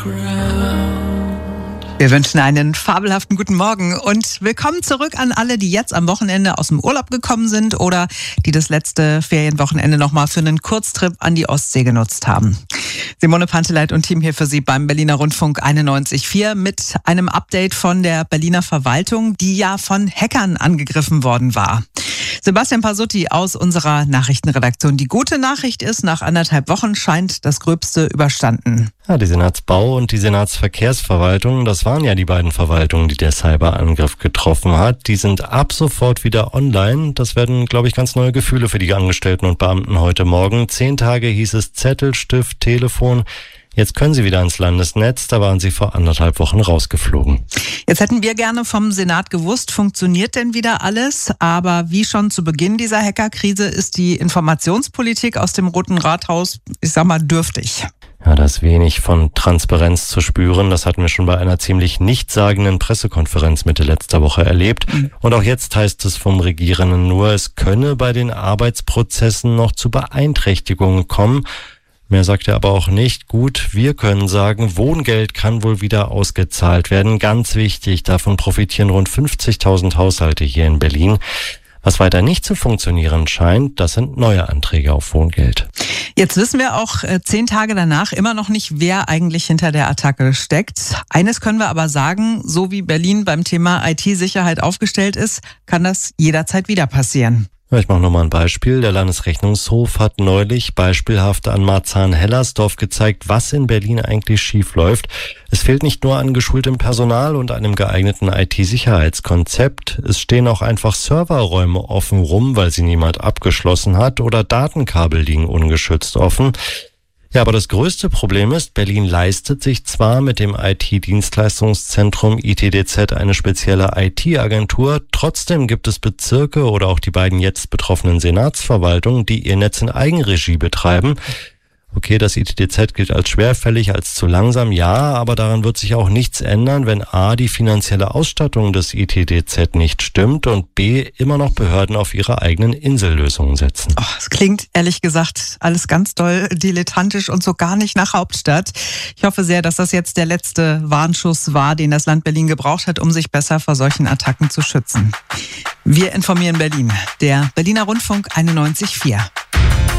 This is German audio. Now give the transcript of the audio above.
Wir wünschen einen fabelhaften guten Morgen und willkommen zurück an alle, die jetzt am Wochenende aus dem Urlaub gekommen sind oder die das letzte Ferienwochenende nochmal für einen Kurztrip an die Ostsee genutzt haben. Simone Panteleit und Team hier für Sie beim Berliner Rundfunk 91.4 mit einem Update von der Berliner Verwaltung, die ja von Hackern angegriffen worden war. Sebastian Pasutti aus unserer Nachrichtenredaktion. Die gute Nachricht ist, nach 1,5 Wochen scheint das Gröbste überstanden. Ja, die Senatsbau- und die Senatsverkehrsverwaltung, das waren ja die beiden Verwaltungen, die der Cyberangriff getroffen hat. Die sind ab sofort wieder online. Das werden, glaube ich, ganz neue Gefühle für die Angestellten und Beamten heute Morgen. 10 Tage hieß es Zettel, Stift, Telefon. Jetzt können sie wieder ans Landesnetz, da waren sie vor 1,5 Wochen rausgeflogen. Jetzt hätten wir gerne vom Senat gewusst, funktioniert denn wieder alles? Aber wie schon zu Beginn dieser Hackerkrise ist die Informationspolitik aus dem Roten Rathaus, ich sag mal, dürftig. Ja, da ist wenig von Transparenz zu spüren. Das hatten wir schon bei einer ziemlich nichtssagenden Pressekonferenz Mitte letzter Woche erlebt. Und auch jetzt heißt es vom Regierenden nur, es könne bei den Arbeitsprozessen noch zu Beeinträchtigungen kommen. Mehr sagt er aber auch nicht. Gut, wir können sagen, Wohngeld kann wohl wieder ausgezahlt werden. Ganz wichtig, davon profitieren rund 50.000 Haushalte hier in Berlin. Was weiter nicht zu funktionieren scheint, das sind neue Anträge auf Wohngeld. Jetzt wissen wir auch 10 Tage danach immer noch nicht, wer eigentlich hinter der Attacke steckt. Eines können wir aber sagen, so wie Berlin beim Thema IT-Sicherheit aufgestellt ist, kann das jederzeit wieder passieren. Ja, ich mache nochmal ein Beispiel. Der Landesrechnungshof hat neulich beispielhaft an Marzahn-Hellersdorf gezeigt, was in Berlin eigentlich schief läuft. Es fehlt nicht nur an geschultem Personal und einem geeigneten IT-Sicherheitskonzept. Es stehen auch einfach Serverräume offen rum, weil sie niemand abgeschlossen hat, oder Datenkabel liegen ungeschützt offen. Ja, aber das größte Problem ist, Berlin leistet sich zwar mit dem IT-Dienstleistungszentrum ITDZ eine spezielle IT-Agentur, trotzdem gibt es Bezirke oder auch die beiden jetzt betroffenen Senatsverwaltungen, die ihr Netz in Eigenregie betreiben. Okay, das ITDZ gilt als schwerfällig, als zu langsam, ja, aber daran wird sich auch nichts ändern, wenn a. die finanzielle Ausstattung des ITDZ nicht stimmt und b. immer noch Behörden auf ihre eigenen Insellösungen setzen. Es klingt ehrlich gesagt alles ganz doll dilettantisch und so gar nicht nach Hauptstadt. Ich hoffe sehr, dass das jetzt der letzte Warnschuss war, den das Land Berlin gebraucht hat, um sich besser vor solchen Attacken zu schützen. Wir informieren Berlin. Der Berliner Rundfunk 91.4.